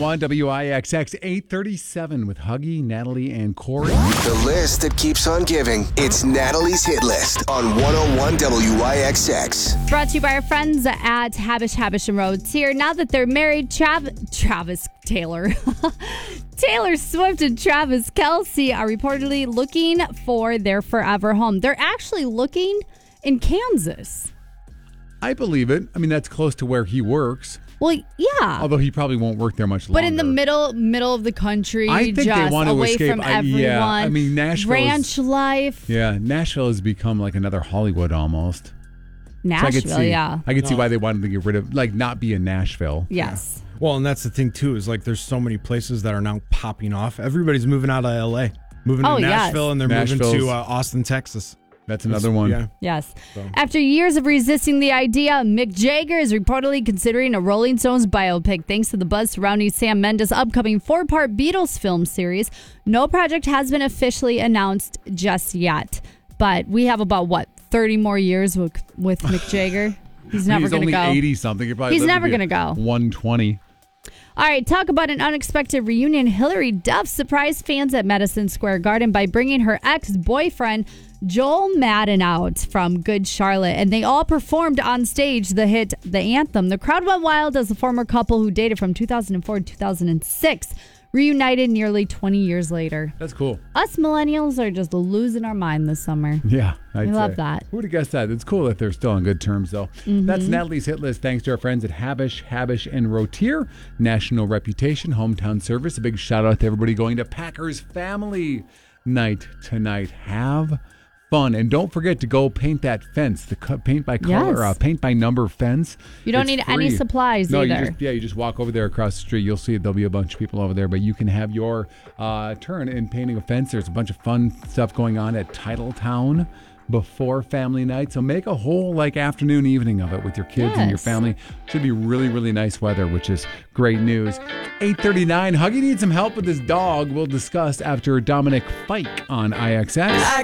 101 WIXX 837 with Huggy, Natalie, and Corey. The list that keeps on giving. It's Natalie's Hit List on 101 WIXX. Brought to you by our friends at Habish and Rhodes here. Now that they're married, Travis Taylor. Taylor Swift and Travis Kelce are reportedly looking for their forever home. They're actually looking in Kansas. I believe it. I mean, that's close to where he works. Well, yeah. Although he probably won't work there much longer. But in the middle of the country, I think just they want to away escape. from everyone. Yeah, I mean, Nashville ranch life. Yeah, Nashville has become like another Hollywood almost. Nashville, so I could see why they wanted to get rid of, like, not be in Nashville. Yes. Yeah. Well, and that's the thing, too, is like there's so many places that are now popping off. Everybody's moving out of L.A., moving to Nashville, and they're moving to Austin, Texas. That's another one. Yeah. Yes. So. After years of resisting the idea, Mick Jagger is reportedly considering a Rolling Stones biopic thanks to the buzz surrounding Sam Mendes' upcoming 4-part Beatles film series. No project has been officially announced just yet. But we have about, 30 more years with Mick Jagger? He's never going to go. He's only 80-something. He's never going to go. 120. All right, talk about an unexpected reunion. Hilary Duff surprised fans at Madison Square Garden by bringing her ex-boyfriend Joel Madden out from Good Charlotte, and they all performed on stage the hit, The Anthem. The crowd went wild as the former couple who dated from 2004 to 2006 reunited nearly 20 years later. That's cool. Us millennials are just losing our mind this summer. Yeah, I love that. Who would have guessed that? It's cool that they're still on good terms, though. Mm-hmm. That's Natalie's Hit List. Thanks to our friends at Habish, and Rotier. National reputation, hometown service. A big shout out to everybody going to Packers Family Night tonight. Have fun. And don't forget to go paint that fence, the paint by color, paint by number fence. You don't need any supplies either. You just walk over there across the street. You'll see there'll be a bunch of people over there, but you can have your turn in painting a fence. There's a bunch of fun stuff going on at Titletown before family night. So make a whole afternoon, evening of it with your kids and your family. Should be really, really nice weather, which is great news. 8:39. Huggy needs some help with his dog. We'll discuss after Dominic Fike on IXX.